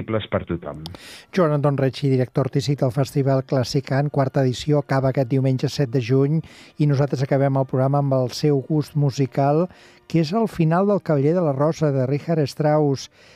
accessibles per tothom. Joan Anton Rechi, director artístic del Festival Classicant, quarta edició, acaba aquest diumenge 7 de juny i nosaltres acabem el programa amb el seu gust musical, que és el final del Cavaller de la Rosa de Richard Strauss.